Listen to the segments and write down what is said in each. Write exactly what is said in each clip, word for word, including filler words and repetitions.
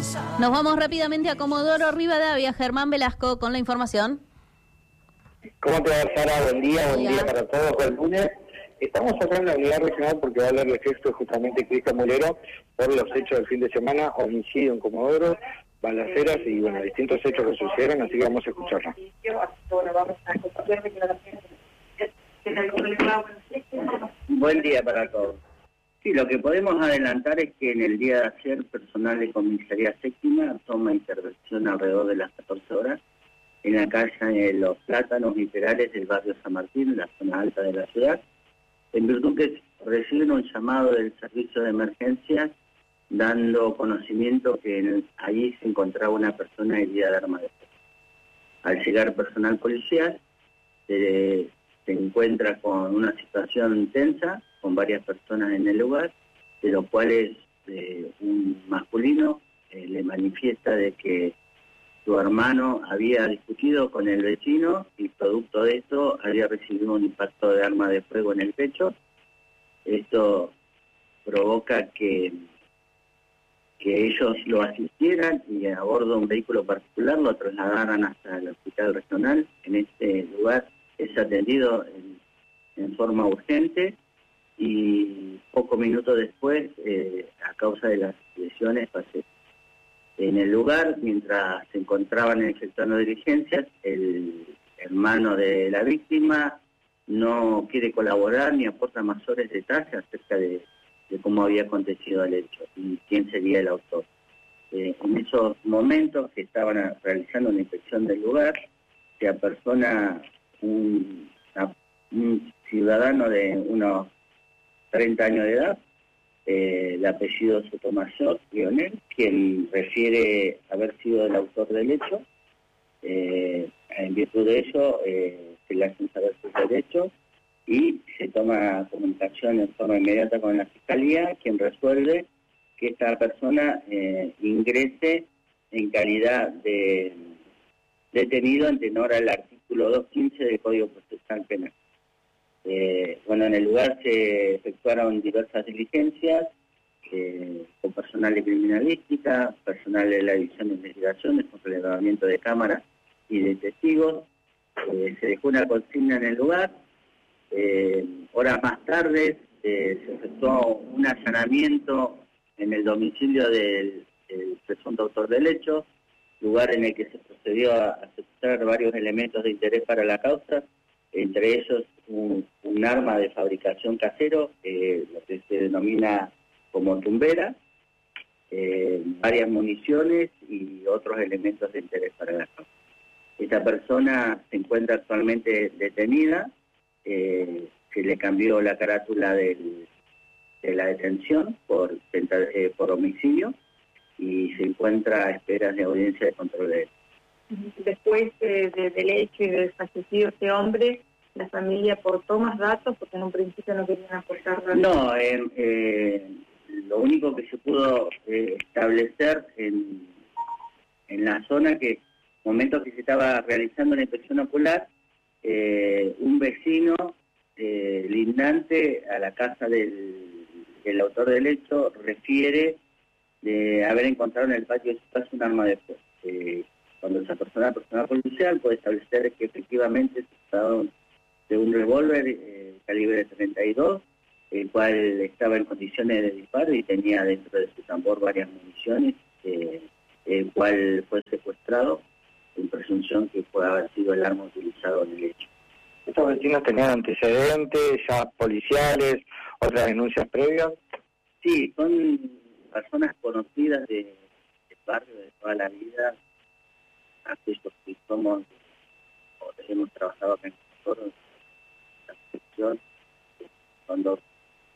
Nos vamos rápidamente a Comodoro Rivadavia. Germán Velasco con la información. ¿Cómo te va, Sara? Buen día, buen Hola. día para todos. Buen lunes. Estamos acá en la unidad regional porque va a hablar de gesto justamente Cristian Mulero por los hechos del fin de semana, homicidio en Comodoro, balaceras y bueno, distintos hechos que sucedieron, así que vamos a escucharlo. Buen día para todos. Sí, lo que podemos adelantar es que en el día de ayer, personal de Comisaría Séptima toma intervención alrededor de las catorce horas en la calle de Los Plátanos y Perales del barrio San Martín, en la zona alta de la ciudad, en virtud que reciben un llamado del servicio de emergencias dando conocimiento que en, allí se encontraba una persona herida de arma de fuego. Al llegar personal policial, eh, se encuentra con una situación tensa, con varias personas en el lugar, de los cuales eh, un masculino eh, le manifiesta de que su hermano había discutido con el vecino y producto de esto había recibido un impacto de arma de fuego en el pecho. Esto provoca que, que ellos lo asistieran y a bordo de un vehículo particular lo trasladaran hasta el hospital regional. En este lugar es atendido en, en forma urgente y pocos minutos después, eh, a causa de las lesiones, pasé. En el lugar, mientras se encontraban efectuando diligencias, el hermano de la víctima no quiere colaborar ni aporta mayores detalles acerca de, de cómo había acontecido el hecho y quién sería el autor. Eh, en esos momentos que estaban realizando una inspección del lugar, se apersona un, un ciudadano de unos treinta años de edad, eh, de apellido Sotomayor, Lionel, quien refiere haber sido el autor del hecho. Eh, en virtud de ello, eh, se le hacen saber sus derechos y se toma comunicación en forma inmediata con la Fiscalía, quien resuelve que esta persona eh, ingrese en calidad de detenido en tenor al artículo doscientos quince del Código Procesal Penal. Eh, bueno, en el lugar se efectuaron diversas diligencias eh, con personal de criminalística, personal de la División de Investigaciones, con relevamiento de cámaras y de testigos. Eh, se dejó una consigna en el lugar. Eh, horas más tarde eh, se efectuó un allanamiento en el domicilio del, del presunto autor del hecho, lugar en el que se procedió a aceptar varios elementos de interés para la causa, entre ellos un, un arma de fabricación casero, eh, lo que se denomina como tumbera, eh, varias municiones y otros elementos de interés para la causa. Esta persona se encuentra actualmente detenida, eh, se le cambió la carátula del, de la detención por, eh, por homicidio y se encuentra a esperas de audiencia de control de él. Después eh, de, del hecho y del fallecido este hombre, la familia aportó más datos porque en un principio no querían aportar datos. No, eh, eh, lo único que se pudo eh, establecer en, en la zona, que momentos que se estaba realizando la inspección ocular, eh, un vecino eh, lindante a la casa del, del autor del hecho refiere de haber encontrado en el patio de su casa un arma de fuego. Eh, cuando esa persona, personal policial, puede establecer que efectivamente se trataba de un revólver eh, calibre treinta y dos, el cual estaba en condiciones de disparo y tenía dentro de su tambor varias municiones, eh, el cual fue secuestrado en presunción que puede haber sido el arma utilizado en el hecho. ¿Estos vecinos tenían antecedentes ya policiales, otras denuncias previas? Sí, son personas conocidas de, del barrio de toda la vida, aquellos que somos o hemos trabajado acá en nosotros, la sección, son dos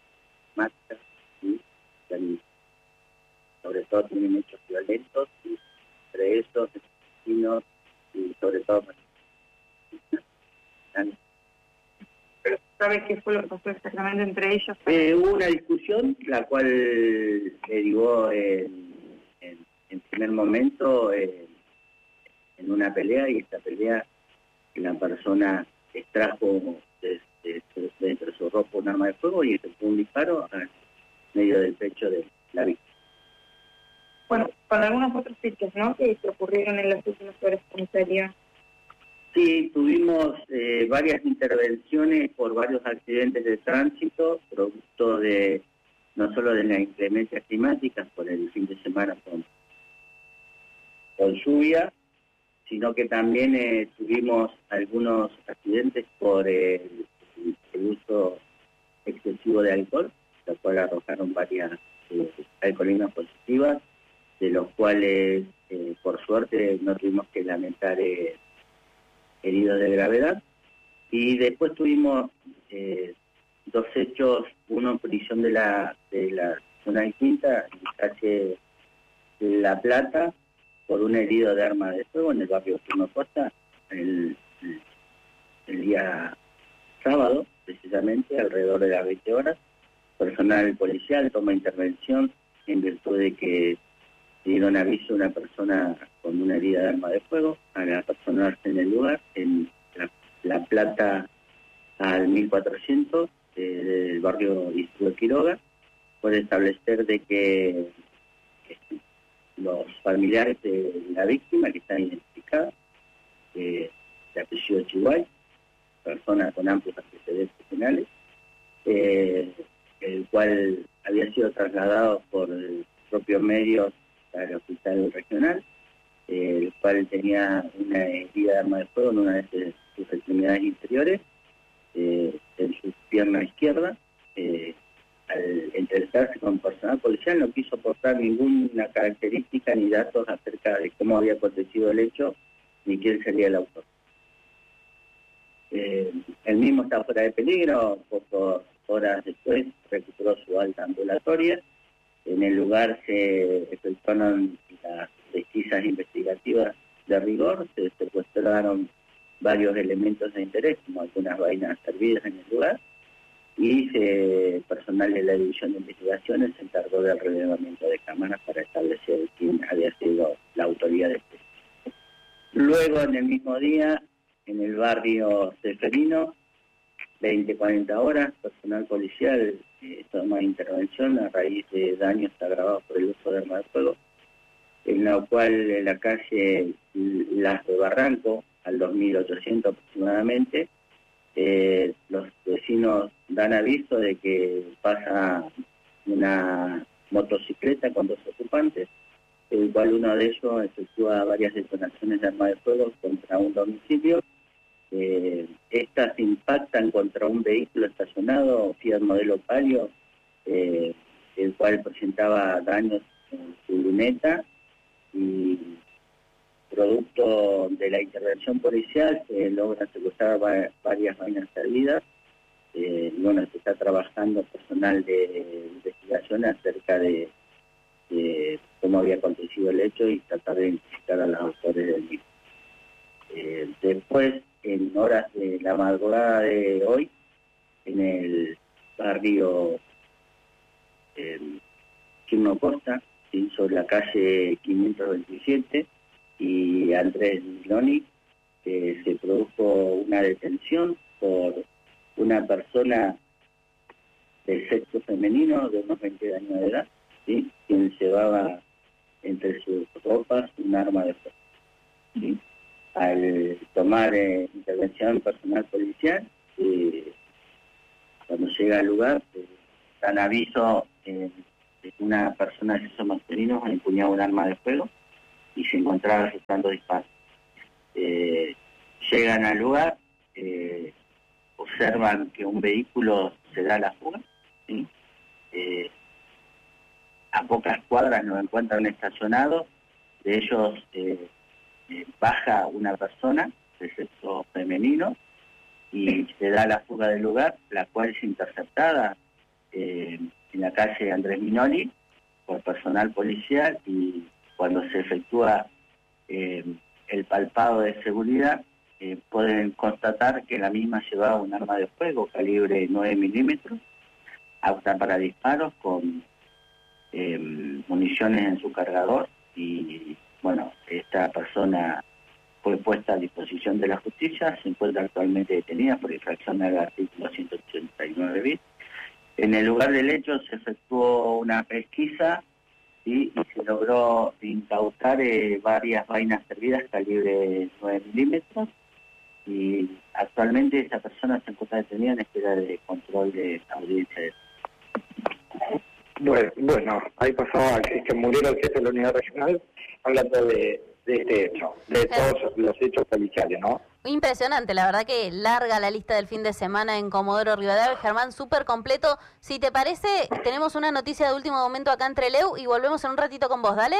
marcas y también, sobre todo tienen hechos violentos y entre esos vecinos y sobre todo ¿Pero sabes qué fue lo que pasó exactamente entre ellos? Eh, hubo una discusión, la cual derivó en, en, en primer momento eh, en una pelea, y esta pelea la persona extrajo de, de, de, de entre su ropa un arma de fuego y efectuó un disparo al medio del pecho de la víctima. Bueno, con algunos otros sitios, ¿no?, que, que ocurrieron en las últimas horas, comisaría. Sí, tuvimos eh, varias intervenciones por varios accidentes de tránsito, producto de no solo de las inclemencias climáticas por el fin de semana con, con lluvia, sino que también eh, tuvimos algunos accidentes por el, el uso excesivo de alcohol, lo cual arrojaron varias eh, alcoholinas positivas, de los cuales, eh, por suerte, no tuvimos que lamentar eh, heridos de gravedad. Y después tuvimos eh, dos hechos, uno en prisión de la, de la zona de Quinta, en calle La Plata, por un herido de arma de fuego en el barrio Turno Costa, el, el, el día sábado, precisamente, alrededor de las veinte horas. Personal policial toma intervención en virtud de que dieron aviso a una persona con una herida de arma de fuego, a la persona en el lugar, en La, la Plata al mil cuatrocientos, eh, del barrio Isidro Quiroga, por establecer de que eh, los familiares de la víctima, que están identificados, eh, de apellido Chihuahua, persona con amplios antecedentes penales, eh, el cual había sido trasladado por propios medios al hospital regional, eh, el cual tenía una herida de arma de fuego en una de sus extremidades inferiores, eh, en su pierna izquierda. Eh, al entrevistarse con personal policial no quiso aportar ninguna característica ni datos acerca de cómo había acontecido el hecho ni quién sería el autor. Eh, el mismo está fuera de peligro, pocas horas después recuperó su alta ambulatoria. En el lugar se efectuaron las pesquisas investigativas de rigor, se secuestraron varios elementos de interés, como algunas vainas servidas en el lugar, y se, personal de la División de Investigaciones se encargó del relevamiento de cámaras para establecer quién había sido la autoría de este. Luego, en el mismo día, en el barrio Ceferino, veinte a cuarenta horas, personal policial eh, toma intervención a raíz de daños agravados por el uso de arma de fuego, en la cual en la calle Las de Barranco, al dos mil ochocientos aproximadamente, eh, los vecinos dan aviso de que pasa una motocicleta con dos ocupantes, el cual uno de ellos efectúa varias detonaciones de arma de fuego contra un domicilio. Eh, estas impactan contra un vehículo estacionado, Fiat modelo Palio, eh, el cual presentaba daños en su luneta, y producto de la intervención policial se logra secuestrar va varias vainas servidas. Eh, bueno, se está trabajando personal de investigación acerca de, de cómo había acontecido el hecho y tratar de identificar a los autores del mismo. Eh, después, en horas de la madrugada de hoy, en el barrio eh, Quirno Costa, ¿sí?, sobre la calle quinientos veintisiete y Andrés Miloni, eh, se produjo una detención por una persona del sexo femenino de unos veinte años de edad, ¿sí?, quien llevaba entre sus ropas un arma de fuego, ¿sí? Al tomar eh, intervención personal policial, eh, cuando llega al lugar, eh, dan aviso eh, de una persona de sexo masculino empuñaba un arma de fuego y se encontraba registrando disparos. Eh, llegan al lugar, eh, observan que un vehículo se da a la fuga, ¿sí? eh, a pocas cuadras lo encuentran estacionado, de ellos eh, eh, baja una persona de sexo femenino y se da la fuga del lugar, la cual es interceptada eh, en la calle Andrés Minoli por personal policial, y cuando se efectúa eh, el palpado de seguridad, eh, pueden constatar que la misma llevaba un arma de fuego calibre nueve milímetros, apta para disparos, con eh, municiones en su cargador, y bueno, esta persona fue puesta a disposición de la justicia, se encuentra actualmente detenida por infracción al artículo ciento ochenta y nueve bis. En el lugar del hecho se efectuó una pesquisa ¿sí? Y se logró incautar eh, varias vainas servidas calibre nueve milímetros, y actualmente esa persona se encuentra detenida en espera de control de audiencia. Bueno, bueno, ahí pasó a Cristian Mulero, el jefe de la unidad regional, hablando de, de este hecho, de todos los hechos policiales, ¿no? Impresionante, la verdad que larga la lista del fin de semana en Comodoro Rivadavia. Germán, súper completo. Si te parece, tenemos una noticia de último momento acá en Trelew y volvemos en un ratito con vos, ¿dale?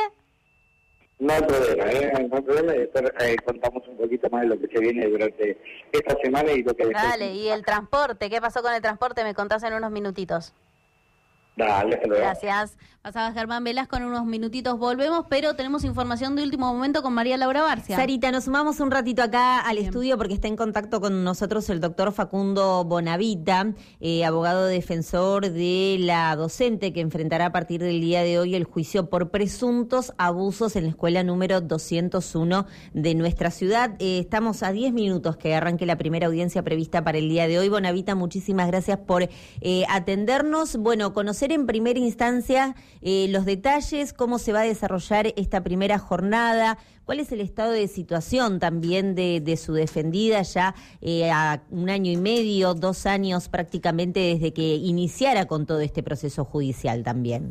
No hay problema, ¿eh? No hay problema, y después eh, contamos un poquito más de lo que se viene durante esta semana y lo que... Dale, y el transporte, ¿qué pasó con el transporte? Me contás en unos minutitos. Dale, hasta luego. Gracias. Pasaba Germán Velasco, en unos minutitos volvemos, pero tenemos información de último momento con María Laura Barcia. Sarita, nos sumamos un ratito acá al Bien. estudio porque está en contacto con nosotros el doctor Facundo Bonavita, eh, abogado defensor de la docente que enfrentará a partir del día de hoy el juicio por presuntos abusos en la escuela número doscientos uno de nuestra ciudad. Eh, estamos a diez minutos que arranque la primera audiencia prevista para el día de hoy. Bonavita, muchísimas gracias por eh, atendernos. Bueno, conocer en primera instancia eh, los detalles, cómo se va a desarrollar esta primera jornada, cuál es el estado de situación también de, de su defendida ya eh, a un año y medio, dos años prácticamente desde que iniciara con todo este proceso judicial también.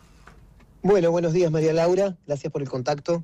Bueno, buenos días María Laura, gracias por el contacto.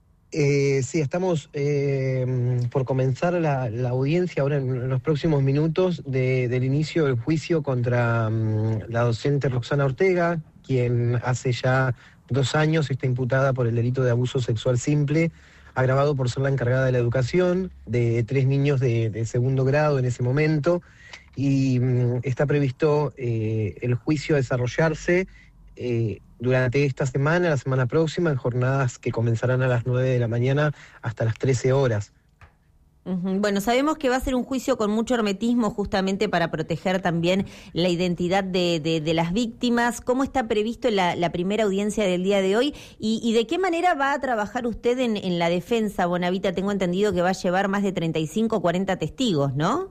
Eh, sí, estamos eh, por comenzar la, la audiencia ahora en, en los próximos minutos de, del inicio del juicio contra um, la docente Roxana Ortega, quien hace ya dos años está imputada por el delito de abuso sexual simple, agravado por ser la encargada de la educación de tres niños de, de segundo grado en ese momento, y um, está previsto eh, el juicio a desarrollarse eh, durante esta semana, la semana próxima, en jornadas que comenzarán a las nueve de la mañana hasta las trece horas. Uh-huh. Bueno, sabemos que va a ser un juicio con mucho hermetismo justamente para proteger también la identidad de, de, de las víctimas. ¿Cómo está previsto la, la primera audiencia del día de hoy? ¿Y, y de qué manera va a trabajar usted en, en la defensa, Bonavita? Tengo entendido que va a llevar más de treinta y cinco o cuarenta testigos, ¿no?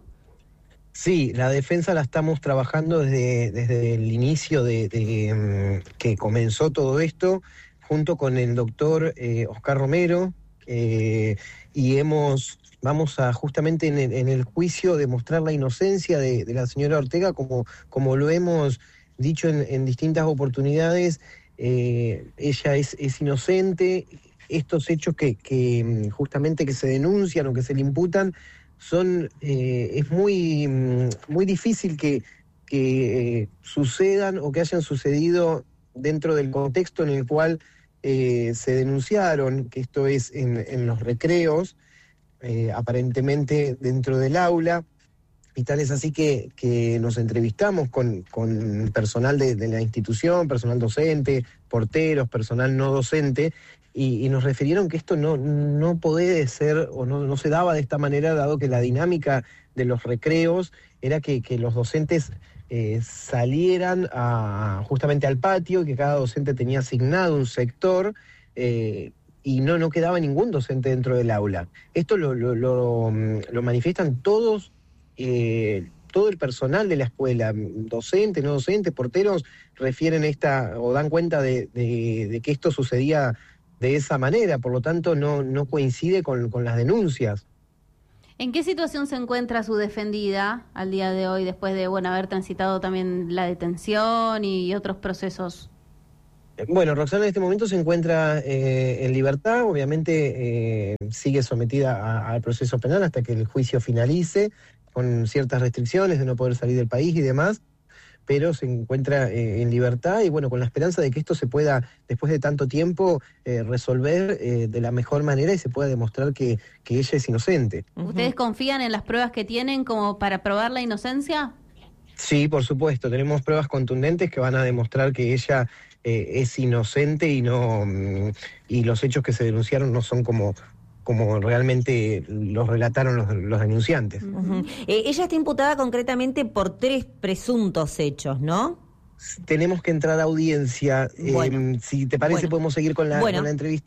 Sí, la defensa la estamos trabajando desde, desde el inicio de, de um, que comenzó todo esto, junto con el doctor eh, Oscar Romero, eh, y hemos vamos a justamente en el, en el juicio demostrar la inocencia de, de la señora Ortega, como, como lo hemos dicho en, en distintas oportunidades. Eh, ella es, es inocente. Estos hechos que, que justamente que se denuncian o que se le imputan son eh, es muy muy difícil que, que eh, sucedan o que hayan sucedido dentro del contexto en el cual eh, se denunciaron, que esto es en, en los recreos, eh, aparentemente dentro del aula, y tal es así que, que nos entrevistamos con, con personal de, de la institución, personal docente, porteros, personal no docente, y, y nos refirieron que esto no, no puede ser o no, no se daba de esta manera, dado que la dinámica de los recreos era que, que los docentes eh, salieran a, justamente al patio, que cada docente tenía asignado un sector, eh, y no, no quedaba ningún docente dentro del aula. Esto lo, lo, lo, lo manifiestan todos, eh, todo el personal de la escuela, docente, no docente, porteros, refieren esta o dan cuenta de, de, de que esto sucedía de esa manera, por lo tanto no, no coincide con, con las denuncias. ¿En qué situación se encuentra su defendida al día de hoy, después de bueno haber transitado también la detención y otros procesos? Bueno, Roxana en este momento se encuentra eh, en libertad, obviamente eh, sigue sometida a, al proceso penal hasta que el juicio finalice, con ciertas restricciones de no poder salir del país y demás, pero se encuentra eh, en libertad y bueno, con la esperanza de que esto se pueda, después de tanto tiempo, eh, resolver eh, de la mejor manera y se pueda demostrar que, que ella es inocente. ¿Ustedes confían en las pruebas que tienen como para probar la inocencia? Sí, por supuesto, tenemos pruebas contundentes que van a demostrar que ella eh, es inocente y no y los hechos que se denunciaron no son como como realmente los relataron los, los denunciantes. Uh-huh. Eh, ella está imputada concretamente por tres presuntos hechos, ¿no? Tenemos que entrar a audiencia. Bueno. Eh, si te parece, bueno. podemos seguir con la, bueno. con la entrevista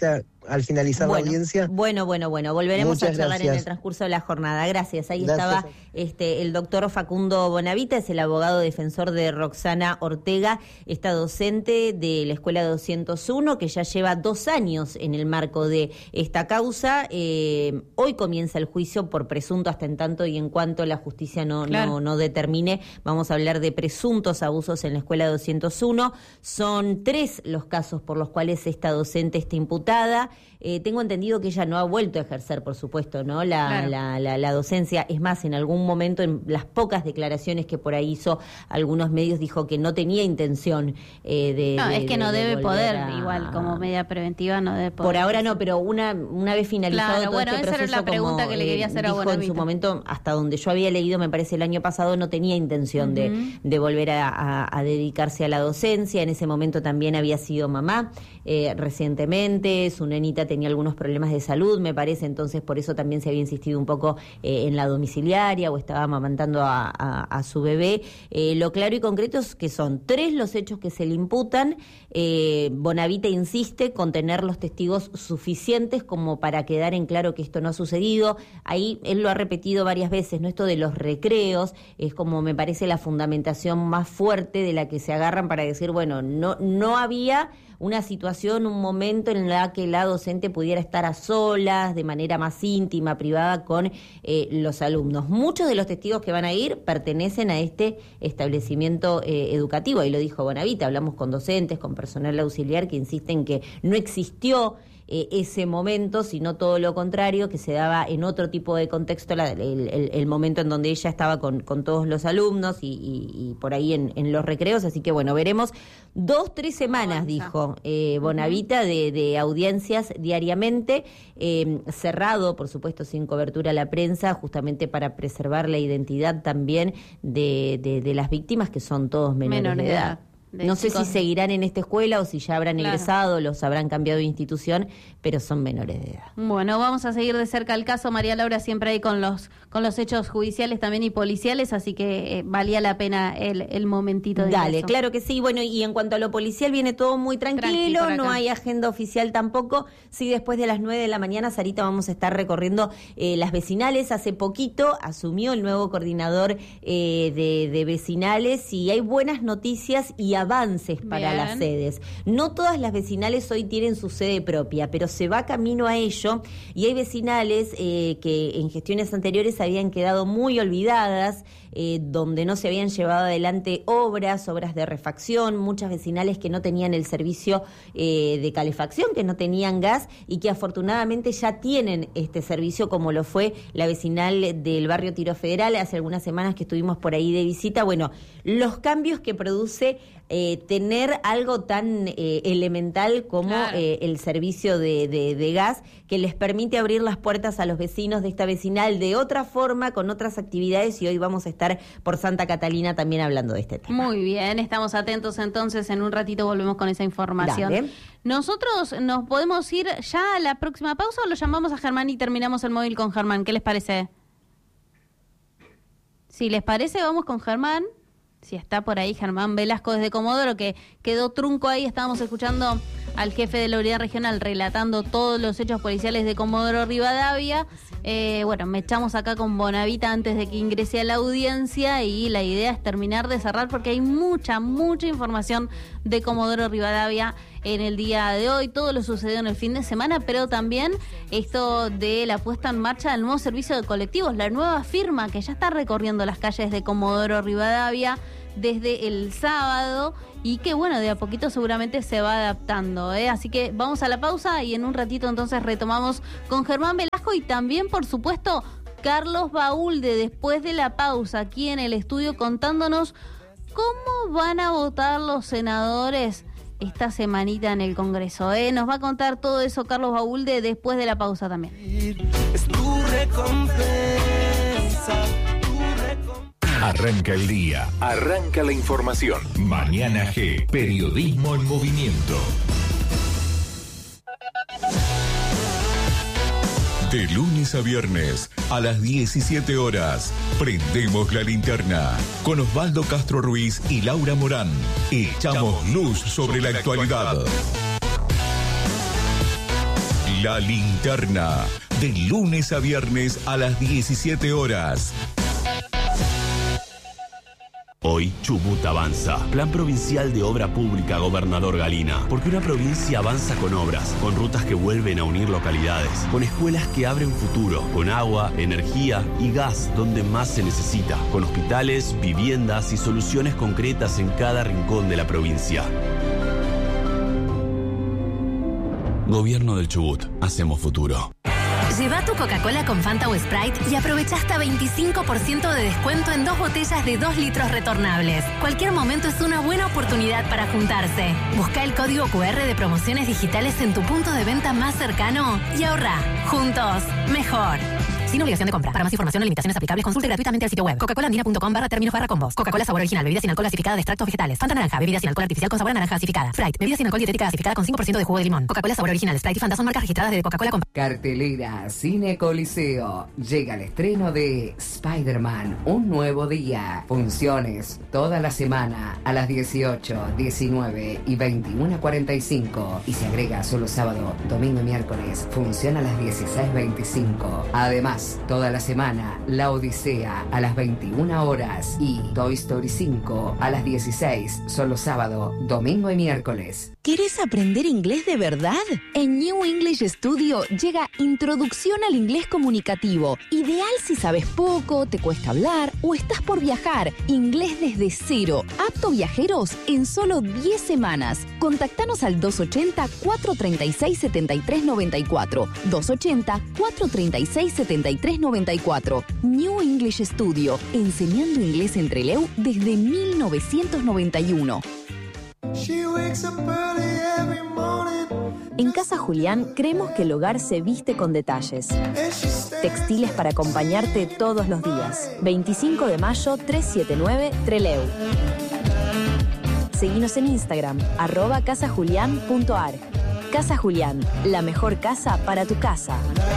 al finalizar bueno, la audiencia. Bueno, bueno, bueno, volveremos Muchas a charlar gracias. en el transcurso de la jornada. Gracias. Ahí Gracias. estaba este, el doctor Facundo Bonavita, es el abogado defensor de Roxana Ortega, esta docente de la Escuela doscientos uno, que ya lleva dos años en el marco de esta causa. Eh, hoy comienza el juicio por presunto, hasta en tanto y en cuanto la justicia no, Claro. no, no determine. Vamos a hablar de presuntos abusos en la Escuela doscientos uno. Son tres los casos por los cuales esta docente está imputada. Eh, tengo entendido que ella no ha vuelto a ejercer, por supuesto, ¿no? La, Claro. la, la, la docencia. Es más, en algún momento, en las pocas declaraciones que por ahí hizo algunos medios, dijo que no tenía intención eh, de. No, de- es que de- no de debe volver poder, a- igual, como medida preventiva no debe poder. Por ahora no, pero una una vez finalizado Claro, todo bueno, este esa era proceso, la pregunta como, que le quería eh, hacer a dijo en Bonavita. su momento, hasta donde yo había leído, me parece el año pasado, no tenía intención de, Ujú. de volver a, a- a dedicarse a la docencia. En ese momento también había sido mamá eh, recientemente, su nenita tenía algunos problemas de salud, me parece, entonces por eso también se había insistido un poco eh, en la domiciliaria o estaba amamantando a, a- a su bebé. Eh, lo claro y concreto es que son tres los hechos que se le imputan. Eh, Bonavita insiste con tener los testigos suficientes como para quedar en claro que esto no ha sucedido. Ahí él lo ha repetido varias veces, ¿no? Esto de los recreos es como me parece la fundamentación más fuerte de la que se agarran para decir, bueno, no, no había una situación, un momento en la que la docente pudiera estar a solas, de manera más íntima, privada, con eh, los alumnos. Muchos de los testigos que van a ir pertenecen a este establecimiento eh, educativo, y lo dijo Bonavita, hablamos con docentes, con personal auxiliar que insisten que no existió eh, ese momento, sino todo lo contrario, que se daba en otro tipo de contexto, la, el, el, el momento en donde ella estaba con, con todos los alumnos y, y, y por ahí en, en los recreos. Así que bueno, veremos dos, tres semanas, dijo eh, Bonavita, de, de audiencias diariamente, eh, cerrado, por supuesto, sin cobertura a la prensa, justamente para preservar la identidad también de, de, de las víctimas, que son todos menores Menor de de edad. edad. De No sé chicos. si seguirán en esta escuela o si ya habrán Claro. egresado, los habrán cambiado de institución, pero son menores de edad. Bueno, vamos a seguir de cerca el caso, María Laura, siempre ahí con los con los hechos judiciales también y policiales, así que eh, valía la pena el, el momentito de Dale, eso. claro que sí. Bueno, y en cuanto a lo policial, viene todo muy Tranqui tranquilo, por acá. no hay agenda oficial tampoco. Sí, después de las nueve de la mañana, Sarita, vamos a estar recorriendo eh, las vecinales. Hace poquito asumió el nuevo coordinador eh, de, de vecinales y hay buenas noticias y avances para Bien. las sedes. No todas las vecinales hoy tienen su sede propia, pero se va camino a ello, y hay vecinales eh, que en gestiones anteriores habían quedado muy olvidadas, eh, donde no se habían llevado adelante obras, obras de refacción, muchas vecinales que no tenían el servicio eh, de calefacción, que no tenían gas y que afortunadamente ya tienen este servicio, como lo fue la vecinal del barrio Tiro Federal, hace algunas semanas que estuvimos por ahí de visita. Bueno, los cambios que produce eh, tener algo tan eh, elemental como Claro. eh, el servicio de, de, de gas, que les permite abrir las puertas a los vecinos de esta vecinal de otra forma, con otras actividades, y hoy vamos a estar por Santa Catalina también hablando de este tema. Muy bien, estamos atentos entonces, en un ratito volvemos con esa información. Dale. Nosotros nos podemos ir ya a la próxima pausa o lo llamamos a Germán y terminamos el móvil con Germán. ¿Qué les parece? Si les parece, vamos con Germán. Si está por ahí Germán Velasco desde Comodoro, que quedó trunco ahí. Estábamos escuchando al jefe de la unidad regional relatando todos los hechos policiales de Comodoro Rivadavia. Eh, bueno, me echamos acá con Bonavita antes de que ingrese a la audiencia y la idea es terminar de cerrar porque hay mucha, mucha información de Comodoro Rivadavia en el día de hoy. Todo lo sucedió en el fin de semana, pero también esto de la puesta en marcha del nuevo servicio de colectivos, la nueva firma que ya está recorriendo las calles de Comodoro Rivadavia desde el sábado y que bueno, de a poquito seguramente se va adaptando, ¿eh? Así que vamos a la pausa y en un ratito entonces retomamos con Germán Velasco y también, por supuesto, Carlos Baúlde después de la pausa aquí en el estudio contándonos cómo van a votar los senadores esta semanita en el Congreso, ¿eh? Nos va a contar todo eso Carlos Baúlde después de la pausa también. Es tu recompensa. Arranca el día, arranca la información. Mañana G, periodismo en movimiento. De lunes a viernes, a las diecisiete horas, prendemos la linterna con Osvaldo Castro Ruiz y Laura Morán. Echamos luz sobre la actualidad. La Linterna, de lunes a viernes a las diecisiete horas. Hoy, Chubut avanza. Plan Provincial de Obra Pública Gobernador Galina. Porque una provincia avanza con obras, con rutas que vuelven a unir localidades, con escuelas que abren futuro, con agua, energía y gas donde más se necesita, con hospitales, viviendas y soluciones concretas en cada rincón de la provincia. Gobierno del Chubut. Hacemos futuro. Lleva tu Coca-Cola con Fanta o Sprite y aprovecha hasta veinticinco por ciento de descuento en dos botellas de dos litros retornables. Cualquier momento es una buena oportunidad para juntarse. Busca el código cu erre de promociones digitales en tu punto de venta más cercano y ahorra. Juntos, mejor. Sin obligación de compra. Para más información o limitaciones aplicables, consulte gratuitamente el sitio web coca cola andina punto com barra términos barra combos. Coca-Cola sabor original, bebida sin alcohol gasificada de extractos vegetales. Fanta naranja, bebida sin alcohol artificial con sabor a naranja gasificada. Sprite, bebida sin alcohol dietética gasificada con cinco por ciento de jugo de limón. Coca-Cola sabor original, Sprite y Fanta son marcas registradas de Coca-Cola. Con... Cartelera Cine Coliseo. Llega el estreno de Spider-Man, un nuevo día. Funciones toda la semana a las dieciocho, diecinueve y veintiuno cuarenta y cinco. Y se agrega solo sábado, domingo y miércoles. Función a las dieciséis veinticinco. Además, toda la semana La Odisea a las veintiuna horas y Toy Story cinco a las dieciséis, solo sábado, domingo y miércoles. ¿Querés aprender inglés de verdad? En New English Studio llega Introducción al Inglés Comunicativo. Ideal si sabes poco, te cuesta hablar o estás por viajar. Inglés desde cero. Apto viajeros en solo diez semanas. Contactanos al dos ochenta, cuatro treinta y seis, setenta y tres noventa y cuatro. dos ochenta, cuatro treinta y seis, setenta y tres noventa y cuatro. New English Studio. Enseñando inglés en Trelew desde mil novecientos noventa y uno. En Casa Julián creemos que el hogar se viste con detalles. Textiles para acompañarte todos los días. veinticinco de mayo, trescientos setenta y nueve, Trelew. Seguinos en Instagram, arroba casajulián punto ar. Casa Julián, la mejor casa para tu casa.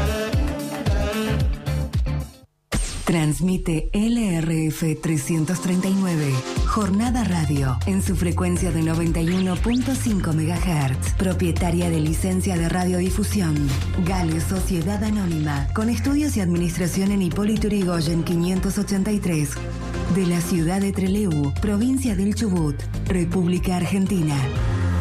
Transmite L R F trescientos treinta y nueve, Jornada Radio, en su frecuencia de noventa y uno punto cinco megahertz. Propietaria de licencia de radiodifusión. Gale Sociedad Anónima, con estudios y administración en Hipólito Yrigoyen quinientos ochenta y tres. De la ciudad de Trelew, provincia del Chubut, República Argentina.